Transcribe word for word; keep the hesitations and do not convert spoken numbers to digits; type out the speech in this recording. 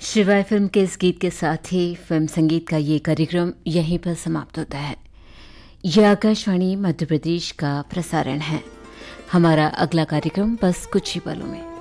शिवाय फिल्म के इस गीत के साथ ही फिल्म संगीत का ये कार्यक्रम यहीं पर समाप्त होता है। यह आकाशवाणी मध्य प्रदेश का प्रसारण है। हमारा अगला कार्यक्रम बस कुछ ही पलों में।